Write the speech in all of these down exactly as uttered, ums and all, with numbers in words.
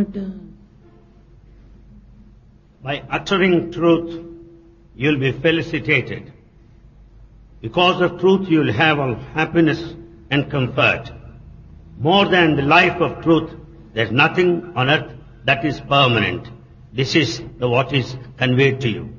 మాట. By uttering truth, you'll be felicitated. Because of truth, you'll have all happiness and comfort. More than the life of truth, there's nothing on earth that is permanent. This is the what is conveyed to you.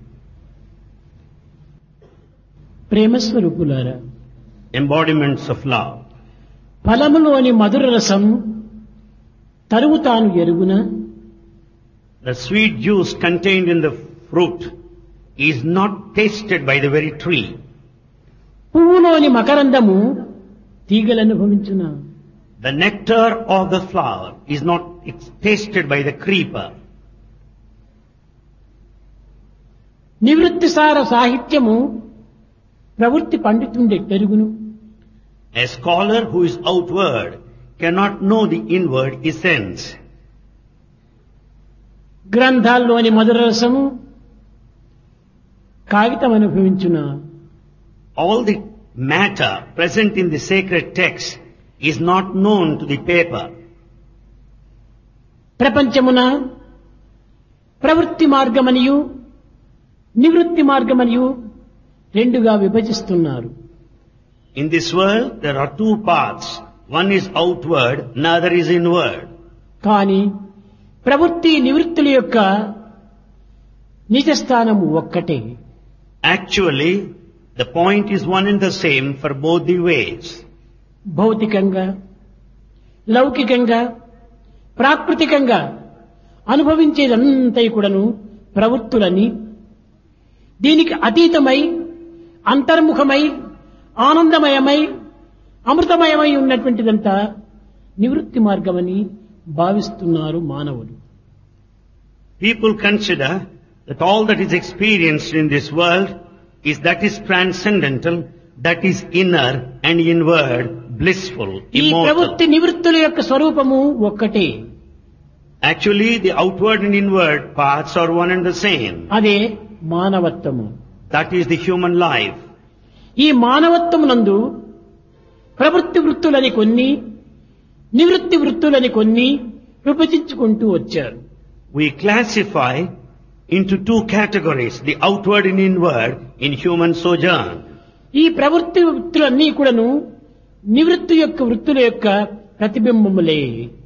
ప్రేమస్వరూపులారా, Embodiments of love. ఫలములోని మధుర రసం తరువు తాను ఎరుగున. The sweet juice contained in the fruit is not tasted by the very tree. పువ్వులోని మకరందము తీగలు అనుభవించున. The nectar of the flower is not tasted by the creeper. నివృత్తి సార సాహిత్యము ప్రవృత్తి పండితుండే పెరుగును. A scholar who is outward cannot know the inward essence. గ్రంథాల్లోని మధుర రసము కాగితం అనుభవించున. All the matter present in the sacred text is not known to the paper. ప్రపంచమున ప్రవృత్తి మార్గమనియు నివృత్తి మార్గమనియు రెండుగా విభజిస్తున్నారు. In this world there are two paths. One is outward, another is inward. కానీ ప్రవృత్తి నివృత్తుల యొక్క నిజస్థానము ఒక్కటే. Actually, the point is one and the same for both the ways. భౌతికంగా లౌకికంగా ప్రాకృతికంగా అనుభవించేదంతా కూడాను ప్రవృత్తులని, దీనికి అతీతమై అంతర్ముఖమై ఆనందమయమై అమృతమయమై ఉన్నటువంటిదంతా నివృత్తి మార్గమని భావిస్తున్నారు మానవులు. People consider that all that is experienced in this world is that is transcendental, that is inner and inward, blissful, ఈ immortal. ప్రవృత్తి నివృత్తుల యొక్క స్వరూపము ఒక్కటే. Actually, the outward and inward paths are one and the same. అదే మానవత్వము. That is the human life. ఈ మానవత్వమునందు ప్రవృత్తి వృత్తులని కొన్ని, నివృత్తి వృత్తులని కొన్ని విభజించుకుంటూ వచ్చారు. We classify into two categories, the outward and inward, in human sojourn. ఈ ప్రవృత్తి వృత్తులన్నీ కూడాను నివృత్తి యొక్క వృత్తుల యొక్క ప్రతిబింబములే.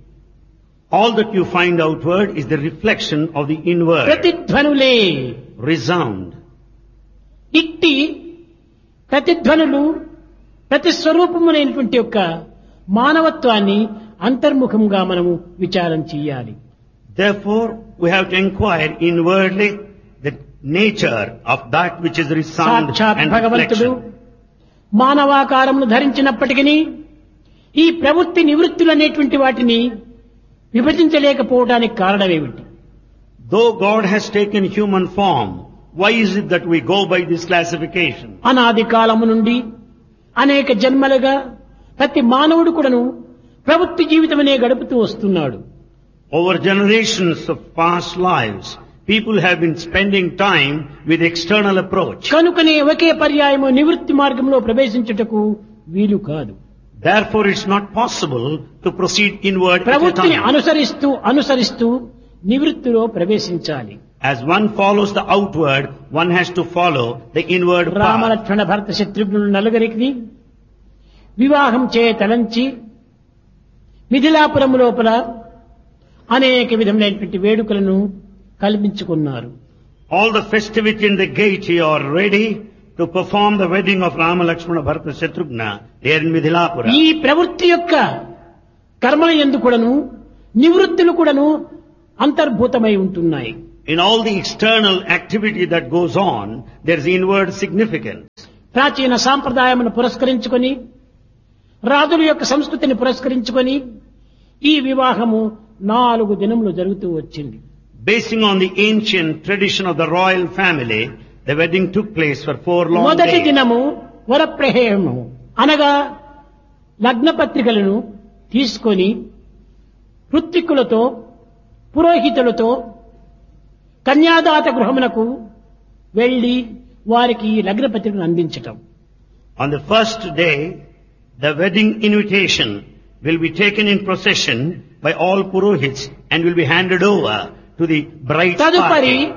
All that you find outward is the reflection of the inward. ప్రతిధ్వనులే. Resound. ఇట్టి ప్రతిధ్వనులు ప్రతి స్వరూపములైనటువంటి యొక్క మానవత్వాన్ని అంతర్ముఖంగా మనము విచారం చెయ్యాలి. Therefore, we have to inquire inwardly the nature of that which is resound సాక్షాత్ and భగవంతుడు reflection. మానవాకారమును ధరించినప్పటికీ ఈ ప్రవృత్తి నివృత్తులు అనేటువంటి వాటిని విభజించలేకపోవడానికి కారణమేమిటి? Though God has taken human form, why is it that we go by this classification? అనాది కాలము నుండి అనేక జన్మలుగా ప్రతి మానవుడు కూడాను ప్రవృత్తి జీవితమనే గడుపుతూ వస్తున్నాడు. Over generations of past lives, people have been spending time with external approach. కనుకనే ఒకే పర్యాయము నివృత్తి మార్గంలో ప్రవేశించుటకు వీలు కాదు. Therefore, it's not possible to proceed inward at a ప్రవృత్తిని time. అనుసరిస్తూ అనుసరిస్తూ నివృత్తిలో ప్రవేశించాలి. As one follows the outward, one has to follow the inward path. Ramalakshmana భరత శత్రుఘ్నులు నలుగురికి వివాహం చేయ తలంచి మిథిలాపురం లోపల అనేక విధములైనటువంటి వేడుకలను కల్పించుకున్నారు. All the festivity and the gaiety are ready to perform the wedding of Rama, Lakshmana, Bharata, Shatrughna there in Midhilapura. ఈ ప్రవృత్తి యొక్క కర్మల యందు కూడాను నివృత్తులు కూడాను అంతర్భూతమై ఉంటున్నాయి. In all the external activity that goes on, there is inward significance. ప్రాచీన సాంప్రదాయమును పురస్కరించుకొని రాజుల యొక్క సంస్కృతిని పురస్కరించుకొని ఈ వివాహము నాలుగు దినములు జరుగుతూ వచ్చింది. Basing on the ancient tradition of the royal family, the wedding took place for four long మొదటి days. దినము వరప్రహేయము అనగా లగ్న పత్రికలను తీసుకొని ఋత్విక్కులతో పురోహితులతో కన్యాదాత గృహమునకు వెళ్లి వారికి ఈ లగ్న పత్రికను అందించటం. On the first day, the wedding invitation will be taken in procession by all Purohits and will be handed over to the bride's తదుపరి party.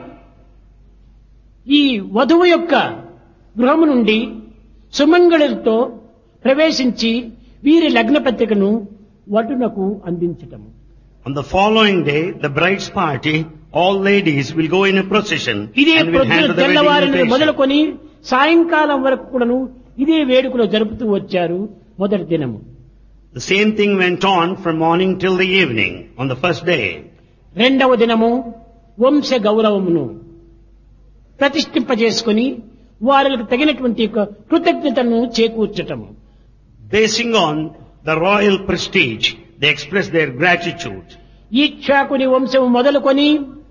ఈ వధువు యొక్క గృహము నుండి సుమంగళులతో ప్రవేశించి వీరి లగ్న పత్రికను వటునకు అందించటము. On the following day, the bride's party, all ladies will go in a procession ఇదే and will ప్రొద్దున hand the wedding తెల్లవారి invitation. మొదలుకొని సాయంకాలం వరకు కూడాను ఇదే వేడుకలో జరుపుతూ వచ్చారు మొదటి దినము. The same thing went on from morning till the evening on the first day. రెండవ దినము వంశ గౌరవమును ప్రతిష్ఠింపజేసుకుని వారికి తగినటువంటి యొక్క కృతజ్ఞతను చేకూర్చటము. Basing on the royal prestige, they express their gratitude. ఈక్షాకుని వంశము మొదలుకొని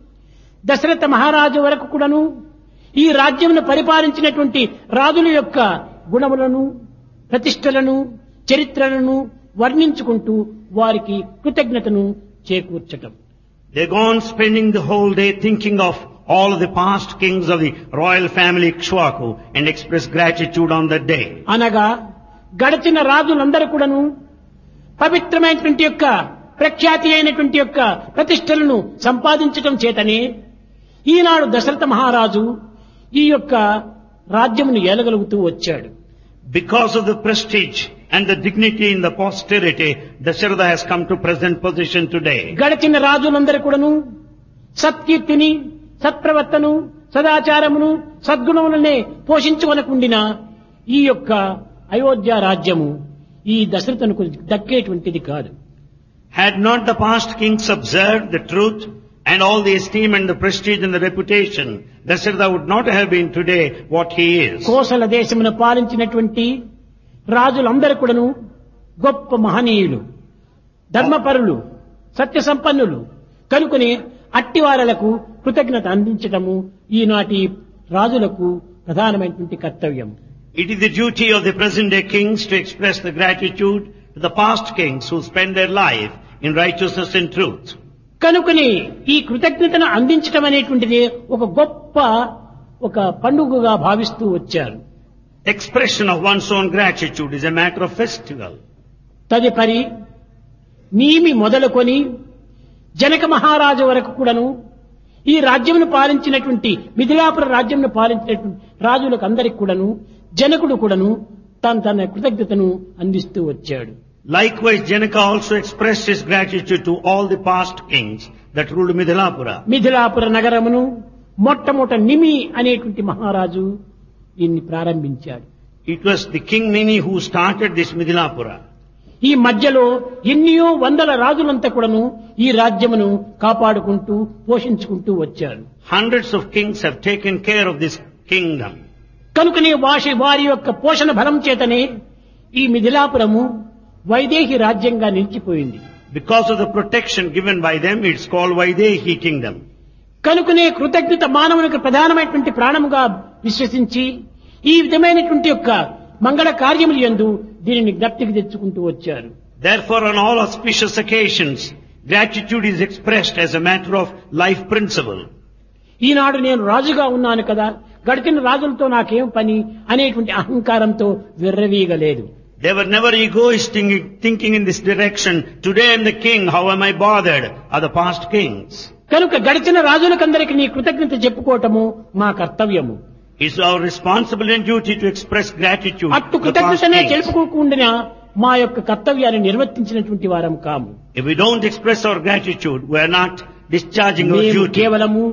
దశరథ మహారాజు వరకు కూడాను ఈ రాజ్యమును పరిపాలించినటువంటి రాజుల యొక్క గుణములను, ప్రతిష్టలను, చరిత్రలను వర్ణించుకుంటూ వారికి కృతజ్ఞతను చేకూర్చటం. They go on spending the whole day thinking of all of the past kings of the royal family Ikshwaku and express gratitude on that day. అనగా గడిచిన రాజులందరూ కూడాను పవిత్రమైనటువంటి యొక్క ప్రఖ్యాతి అయినటువంటి యొక్క ప్రతిష్టలను సంపాదించటం చేతనే ఈనాడు దశరథ మహారాజు ఈ యొక్క రాజ్యమును ఏలగలుగుతూ వచ్చాడు. Because of the prestige and the dignity in the posterity, Dasharatha has come to present position today. గడిచిన రాజులందరూ కూడాను సత్కీర్తిని, సత్ప్రవర్తను, సదాచారమును, సద్గుణములనే పోషించుకొనకుండిన ఈ యొక్క అయోధ్య రాజ్యము ఈ దశరథునకు దక్కేటువంటిది కాదు. Had not the past kings observed the truth and all the esteem and the prestige and the reputation, Dasharatha would not have been today what he is. Kosala దేశమును పాలించినటువంటి రాజులందరూ కూడాను గొప్ప మహనీయులు, ధర్మపరులు, సత్య సంపన్నులు కనుకొని అట్టివారలకు కృతజ్ఞత అందించటము ఈనాటి రాజులకు ప్రధానమైనటువంటి కర్తవ్యం. It is the duty of the present day kings to express the gratitude to the past kings who spent their life in righteousness and truth. కనుకొని ఈ కృతజ్ఞతను అందించటం అనేటువంటిది ఒక గొప్ప ఒక పండుగగా భావిస్తూ వచ్చారు. Expression of one's own gratitude is a matter of festival. తదుపరి నీమి మొదలుకొని జనక మహారాజు వరకు కూడాను ఈ రాజ్యమును పాలించినటువంటి మిథిలాపుర రాజ్యమును పాలించినటువంటి రాజులకు అందరికి కూడాను జనకుడు కూడాను తన తన కృతజ్ఞతను అందిస్తూ వచ్చాడు. Likewise, Janaka also expressed his gratitude to all the past kings that ruled Midhilapura. Mithilapura నగరమును మొట్టమొదట నిమి అనేటువంటి మహారాజు దీన్ని ప్రారంభించాడు. It was the King Mini who started this Midhilapura. ఈ మధ్యలో ఎన్నో వందల రాజులంతా కూడాను ఈ రాజ్యమును కాపాడుకుంటూ పోషించుకుంటూ వచ్చారు. Hundreds of kings have taken care of this kingdom. కనుకనే వారి వారి యొక్క పోషణ బలం చేతనే ఈ మిథిలాపురము వైదేహి రాజ్యంగా నిలిచిపోయింది. Because of the protection given by them, it's called Vaidehi kingdom. కనుకనే కృతజ్ఞత మానవునికి ప్రధానమైనటువంటి ప్రాణముగా విశ్వసించి ఈ విధమైనటువంటి యొక్క మంగళ కార్యములు యందు దీనిని జ్ఞప్తికి తెచ్చుకుంటూ వచ్చారు. Therefore, on all auspicious occasions, gratitude is expressed as a matter of life principle. ఈనాడు నేను రాజుగా ఉన్నాను కదా, గడిచిన రాజులతో నాకేం పని అనేటువంటి అహంకారంతో విర్రవీగలేదు. They were never egoistic thinking in this direction. Today I am the king, how am I bothered? Are the past kings. కనుక గడిచిన రాజులకందరికీ నీ కృతజ్ఞత చెప్పుకోవటము మా కర్తవ్యము. It's our responsibility and duty to express gratitude అట్టు to the past కృతజ్ఞతనే kings. తెలుపుకోకుండా మా యొక్క కర్తవ్యాన్ని నిర్వర్తించినటువంటి వారం కాము. If we don't express our gratitude, we are not discharging our మేము duty. కేవలము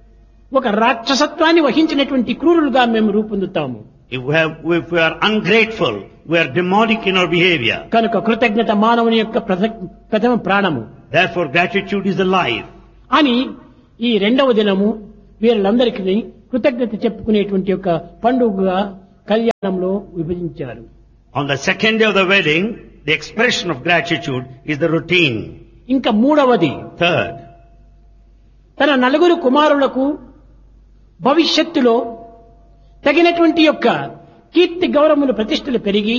ఒక రాక్షసత్వాన్ని వహించినటువంటి క్రూరులుగా మేము రూపొందుతాము. If we, have, if we are ungrateful, we are demonic in our behavior. కనుక కృతజ్ఞత మానవుని యొక్క ప్రథ- ప్రథమ ప్రాణము Therefore, gratitude is the life. అని ఈ రెండవ దినము వీళ్ళందరికీ కృతజ్ఞత చెప్పుకునేటువంటి యొక్క పండుగగా కళ్యాణంలో విభజించారు. On the second day of the wedding, the expression of gratitude is the routine. ఇంకా మూడవది Third, తన నలుగురు కుమారులకు భవిష్యత్తులో తగినటువంటి యొక్క కీర్తి గౌరవములు ప్రతిష్టలు పెరిగి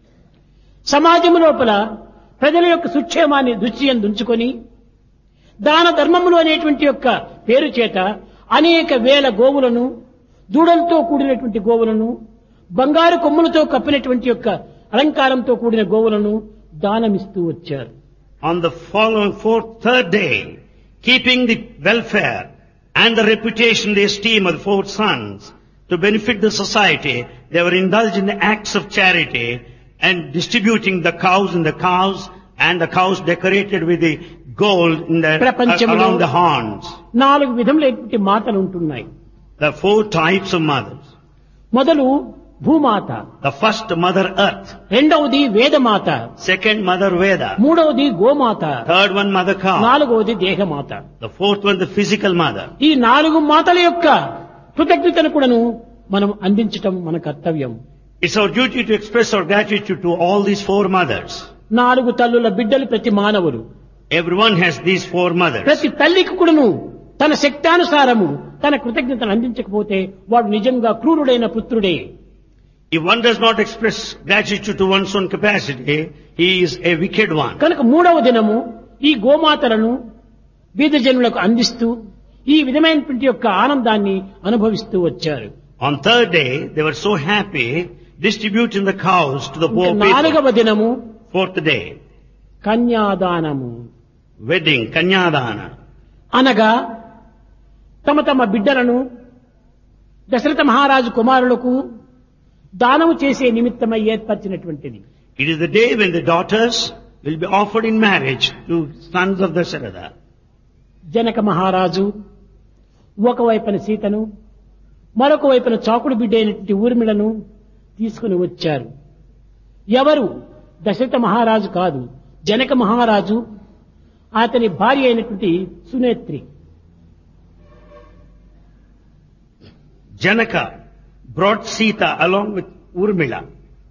సమాజము లోపల ప్రజల యొక్క సుక్షేమాన్ని దృష్టి ఉంచుకొని దాన ధర్మములు అనేటువంటి యొక్క పేరు చేత అనేక వేల గోవులను, దూడలతో కూడినటువంటి గోవులను, బంగారు కొమ్ములతో కప్పినటువంటి యొక్క అలంకారంతో కూడిన గోవులను దానమిస్తూ వచ్చారు. On the following fourth, third day, keeping the welfare and the reputation, the esteem of the four sons to benefit the society, they were indulged in the acts of charity and distributing the cows in the cows and the cows decorated with the gold in the, uh, around the horns. నాలుగు విధములైనటువంటి మాతలు ఉంటున్నాయి. There are four types of mothers. మొదలు భూమాత, The first, Mother Earth. రెండవది వేదమాత, Second, Mother Veda. మూడవది గోమాత, Third one, Mother Cow. నాలుగవది దేహమాత. The fourth one, the physical mother. ఈ నాలుగు మాతల యొక్క కృతజ్ఞతను కూడాను మనం అందించటం మన కర్తవ్యం. It's our duty to express our gratitude to all these four mothers. నాలుగు తల్లుల బిడ్డలు ప్రతి మానవులు. Everyone has these four mothers. ప్రతి తల్లికి కూడాను తన శక్తానుసారము తన కృతజ్ఞతను అందించకపోతే వాడు నిజంగా క్రూరుడైన పుత్రుడే. If one does not express gratitude to one's own capacity, he is a wicked one. కనుక మూడవ దినము ఈ గోమాతలను బీద జనులకు అందిస్తూ ఈ విధమైనటువంటి యొక్క ఆనందాన్ని అనుభవిస్తూ వచ్చారు. On third day, they were so happy distributing the cows to the poor people. నాలుగవ దినము Fourth day, కన్యాదానము, wedding, Kanyadana. అనగా తమ తమ బిడ్డలను దశరథ మహారాజు కుమారులకు దానము చేసే నిమిత్తమై ఏర్పరిచినటువంటిది. It is the day when the daughters will be offered in marriage to sons of Dasharatha. Janaka మహారాజు ఒకవైపున సీతను మరొక వైపున చాకుడు బిడ్డ అయినటువంటి ఊర్మిళను తీసుకుని వచ్చారు. ఎవరు? దశరథ మహారాజు కాదు, జనక మహారాజు అతని భార్య అయినటువంటి సునేత్రి. Janaka brought Sita along with Urmila.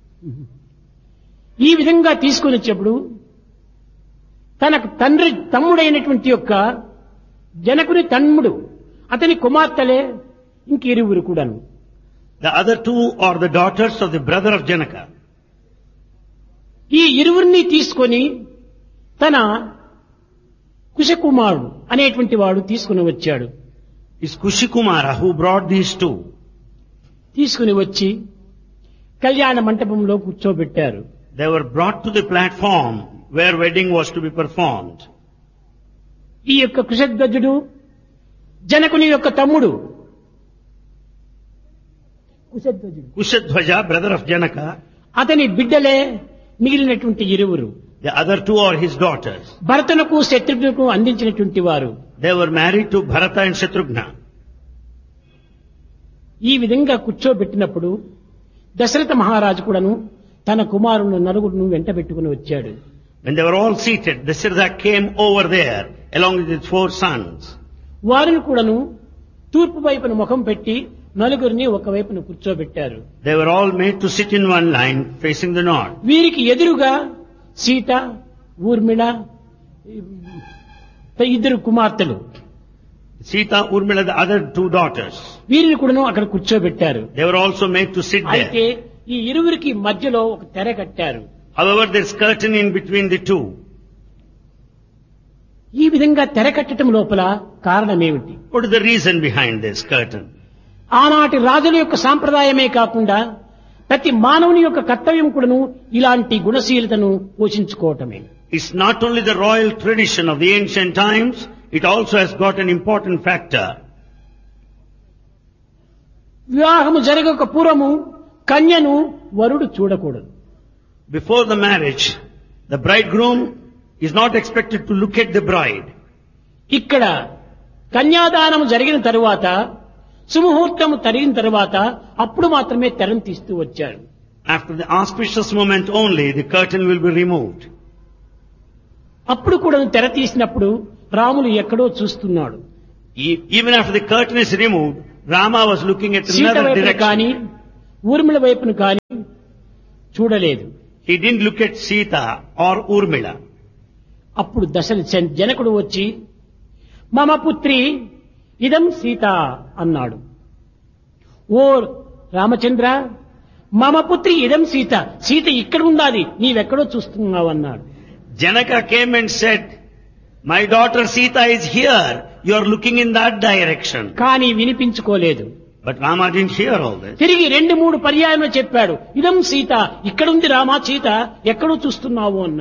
ఈ విధంగా తీసుకుని వచ్చేప్పుడు తనకు తండ్రి తమ్ముడైనటువంటి యొక్క జనకుని తమ్ముడు అతని కుమార్తెలే ఇంకిరువురు కూడాను. The other two are the daughters of the brother of Janaka. ఈ ఇరువురిని తీసుకొని తన కుశకుమారుడు అనేటువంటి వాడు తీసుకుని వచ్చాడు. It's Kushikumara who brought these two. తీసుకుని వచ్చి కళ్యాణ మంటపంలో కూర్చోబెట్టారు. They were brought to the platform where wedding was to be performed. ఈ యొక్క కుశధ్వజుడు జనకుని యొక్క తమ్ముడు కుశధ్వజుడు Kushadhwaja, brother of Janaka. అతని బిడ్డలే మిగిలినటువంటి ఇరువురు. The other two are his daughters. భరతునకు శత్రుఘ్నకు అందించినటువంటి వారు. They were married to Bharata and Shatrughna. ఈ విధంగా కూర్చోబెట్టినప్పుడు దశరథ మహారాజు కూడాను తన కుమారులను నలుగురును వెంట పెట్టుకుని వచ్చాడు. When they were all seated, Dasharatha came over there along with his four sons. వారిని కూడాను తూర్పు వైపున ముఖం పెట్టి నలుగురిని ఒకవైపున కూర్చోబెట్టారు. They were all made to sit in one line facing the north. వీరికి ఎదురుగా సీత, ఊర్మిళ, ఇద్దరు కుమార్తెలు. Sita, Urmila, the other two daughters. వీరిని కూడాను అక్కడ కూర్చోబెట్టారు. They were also made to sit అయితే there. ఈ ఇరువురికి మధ్యలో ఒక తెర కట్టారు. However, there's curtain in between the two. ఈ విధంగా తెర కట్టడం లోపల కారణమేమిటి? What is the reason behind this curtain? ఆనాటి రాజుల యొక్క సాంప్రదాయమే కాకుండా ప్రతి మానవుని యొక్క కర్తవ్యం కూడాను ఇలాంటి గుణశీలతను పోషించుకోవటమే. It's not only the royal tradition of the ancient times, it also has got an important factor. వివాహము జరగక పూర్వము కన్యను వరుడు చూడకూడదు. Before the marriage, the bridegroom is not expected to look at the bride. ఇక్కడ కన్యాదానం జరిగిన తరువాత సుముహూర్తము తరిగిన తరువాత అప్పుడు మాత్రమే తెరను తీస్తూ వచ్చారు. After the auspicious moment only, the curtain will be removed. అప్పుడు కూడా తెర తీసినప్పుడు రాములు ఎక్కడో చూస్తున్నాడు. E- Even after the curtain is removed, Rama was looking at Sita another వైపును కానీ direction. ఊర్మిళ వైపును కానీ చూడలేదు. He didn't look at Sita or Urmila. అప్పుడు దశరథ జనకుడు వచ్చి మమ పుత్రి ఇదం సీత అన్నాడు. ఓ రామచంద్ర, మమ పుత్రి ఇదం సీత, సీత ఇక్కడ ఉండాలి, నీవెక్కడో చూస్తున్నావు అన్నాడు. Janaka came and said, my daughter Sita is here, you are looking in that direction. కానీ వినిపించుకోలేదు. But Rama didn't hear all this. తిరిగి రెండు మూడు పర్యాయములు చెప్పాడు, ఇదం సీత, ఇక్కడుంది రామా, సీత ఎక్కడో చూస్తున్నావు అన్నాడు.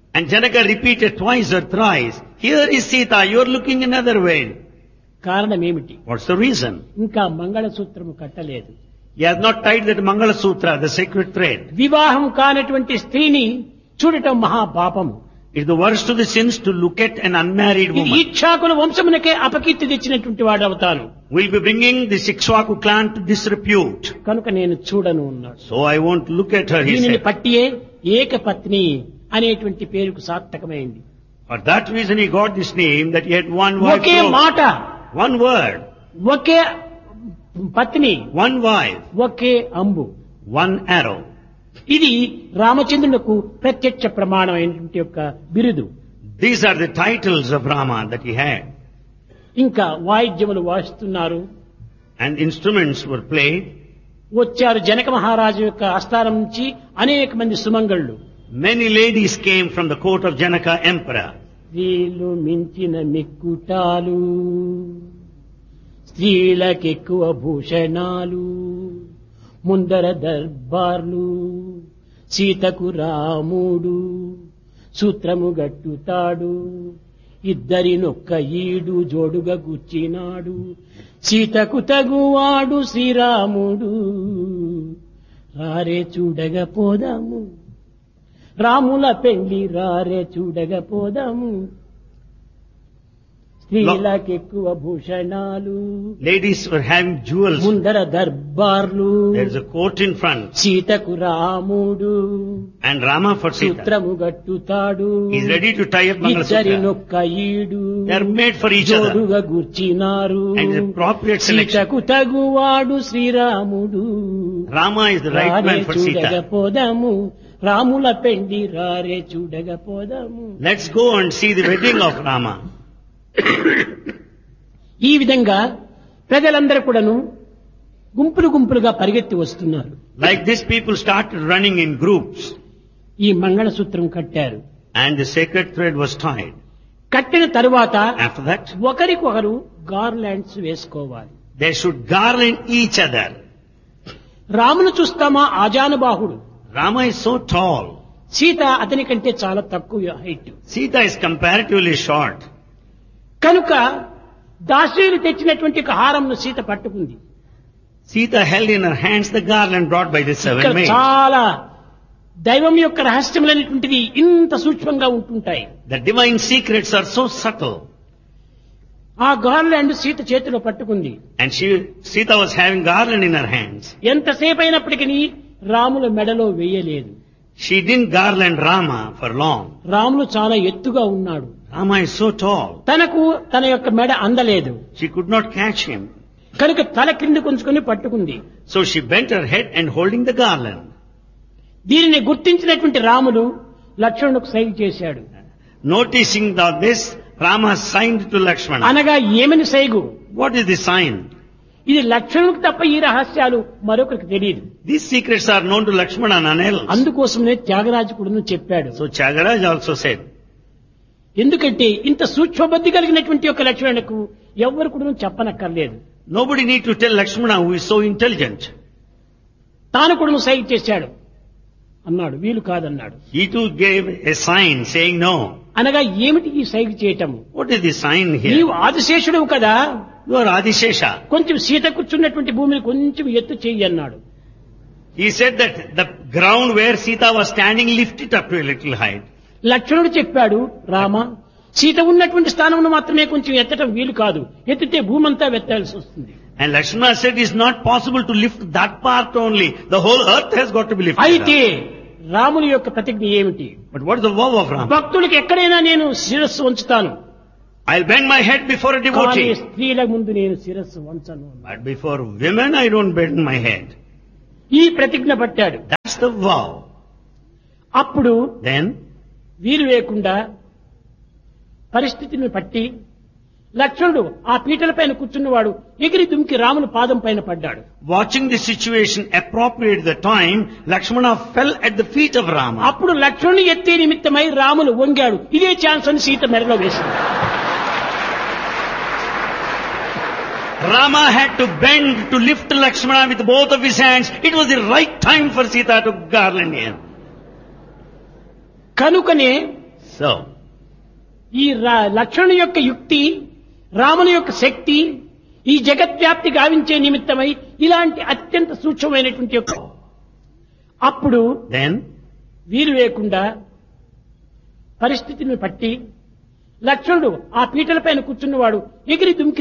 And Janaka repeated twice or thrice, here is Sita, you are looking another way. కారణం ఏమిటి? What's the reason? ఇంకా మంగళసూత్రము కట్టలేదు. He has not tied that Mangala Sutra, the sacred thread. వివాహం కానటువంటి స్త్రీని చూడటం మహాపాపము. It's the worst of the sins to look at an unmarried ఇది woman. ఇక్ష్వాకుల వంశమునకే అపకీర్తి తెచ్చినటువంటి వాడు అవుతాను. We'll be bringing the Ikshvaku clan to disrepute. కనుక నేను చూడను అన్నాడు. So I won't look at her, he దీనిని said. పట్టియే ఏకపత్ని అనేటువంటి పేరుకు సార్థకమైంది. For that reason he got this name, that he had one wife. Okay throat. మాట, One word, ఒకే పత్ని, one wife, ఒకే అంబు. one arrow. ఇది రామచంద్రునకు ప్రత్యక్ష ప్రమాణమైనటువంటి యొక్క బిరుదు. These are the titles of Rama that he had. ఇంకా వాయిద్యములు వాయిస్తున్నారు. And instruments were played. వచ్చారు జనక మహారాజు యొక్క ఆస్థానం నుంచి అనేక మంది సుమంగళ్ళు. Many ladies came from the court of Janaka emperor. స్త్రీలు మించిన మిక్కుటాలు, స్త్రీలకెక్కువ భూషణాలు, ముందర దర్బార్లు, సీతకు రాముడు సూత్రము గట్టుతాడు, ఇద్దరినొక్క ఈడు జోడుగా గుచ్చినాడు, సీతకు తగువాడు శ్రీరాముడు, రారే చూడగా పోదాము, రాముల పెళ్లి రారే చూడగా పోదాము, స్త్రీలకెక్కువ భూషణాలు, Ladies were having jewels. ముందర దర్బార్లు, There is a court in front. సీతకు రాముడు And Rama for Sita. సూత్రము గట్టుతాడు, He is ready to tie up Mangala Sutra. ఇద్దరినొక్క ఈడు They are made for each other. జోడుగా గుర్చినారు, And the appropriate selection. సీతకు తగువాడు శ్రీరాముడు, Rama is the right రారే man for చూడగా Sita. పోదాము, రాముల పెండి రారే చూడగా పోదాము. Let's go and see the wedding of Rama. ఈ విధంగా ప్రజలందరూ కూడాను గుంపులు గుంపులుగా పరిగెత్తి వస్తున్నారు. Like this, people started running in groups. ఈ మంగళసూత్రం కట్టారు. And the sacred thread was tied. కట్టిన తరువాత After that, ఒకరికొకరు గార్లాండ్స్ వేసుకోవాలి. they should garland each other. రామును చూస్తామా ఆజానుబాహుడు, Rama is so tall. Sita అతని కంటే చాలా తక్కువ height. Sita is comparatively short. కనుక దాసీలు తెచ్చినటువంటి ఒక హారంను సీత పట్టుకుంది. Sita held in her hands the garland brought by the seven ఇక్కడ maids. చాలా దైవం యొక్క రహస్యములైనటువంటిది ఇంత సూక్ష్మంగా ఉంటుంటాయి. The divine secrets are so subtle. ఆ గార్లాండ్ సీత చేతిలో పట్టుకుంది. And she, Sita was having garland in her hands. ఎంతసేపు అయినప్పటికీ రాముల మెడలో వేయలేదు. She didn't garland Rama for long. Ramulu చాలా ఎత్తుగా ఉన్నాడు. Rama is so tall. తనకు తన యొక్క మెడ అందలేదు. She could not catch him. కనుక తల క్రింద కొంచుకొని పట్టుకుంది. So she bent her head and holding the garland. దీనిని గుర్తించినటువంటి రాముడు లక్ష్మణుకు సైగ చేశాడు. Noticing that this, Rama signed to Lakshmana. అనగా ఏమని సైగు? What is the sign? ఇది లక్ష్మణుకు తప్ప ఈ రహస్యాలు మరొకరికి తెలియదు. These secrets are known to Lakshmana and none else. అందుకోసమే త్యాగరాజు కూడా చెప్పాడు. So Tyagaraja also said, ఎందుకంటే ఇంత సూక్ష్మబుద్ధి కలిగినటువంటి యొక్క లక్ష్మణులకు ఎవ్వరు కూడా చెప్పనక్కర్లేదు. nobody need to tell Lakshmana who is so intelligent. తాను కూడా సైగ చేశాడు అన్నాడు. వీలు కాదన్నాడు. He too gave a sign saying no. అనగా ఏమిటి ఈ సైగ చేయటము? What is the sign here? నీవు ఆదిశేషుడు కదా, You are Adishesha. కొంచెం సీత కూర్చున్నటువంటి భూమిని కొంచెం ఎత్తు చెయ్యి అన్నాడు. He said that the ground where Sita was standing, lift it up to a little height. లక్ష్మణుడు చెప్పాడు, రామ సీత ఉన్నటువంటి స్థానమును మాత్రమే కొంచెం ఎత్తటం వీలు కాదు, ఎత్తితే భూమంతా వెత్తాల్సి వస్తుంది. And Lakshmana said it's not possible to lift that part only. The whole earth has got to be lifted అయితే up. రాముని యొక్క ప్రతిజ్ఞ ఏమిటి? But what is the vow of Rama? భక్తులకు ఎక్కడైనా నేను శిరస్సు వంచుతాను, I'll bend my head before a కానీ devotee. స్త్రీల ముందు నేను శిరస్సు వంచను. But before women I don't bend my head. ఈ ప్రతిజ్ఞ పట్టాడు. That's the vow. అప్పుడు Then వీలు లేకుండా పరిస్థితిని పట్టి లక్ష్మణుడు ఆ పీటల పైన కూర్చున్నవాడు ఎగిరి దుమికి రాముని పాదం పైన పడ్డాడు. watching the situation appropriate the time, Lakshmana fell at the feet of Rama. అప్పుడు లక్ష్మణుని ఎత్తే నిమిత్తమై రాములు వంగాడు. ఇదే ఛాన్స్ అని సీత మెడలో వేసింది. Rama had to bend to lift Lakshmana with both of his hands. It was the right time for Sita to garland him. కనుకనే So, ఈ రా- లక్ష్మణుని యొక్క యుక్తి, రాముని యొక్క శక్తి ఈ జగద్వ్యాప్తి గావించే నిమిత్తమై ఇలాంటి అత్యంత సూక్ష్మమైనటువంటి యొక్క అప్పుడు then వీలు లేకుండా పరిస్థితిని పట్టి లక్ష్మణుడు ఆ పీటల పైన కూర్చున్నవాడు ఎగిరి దుమికి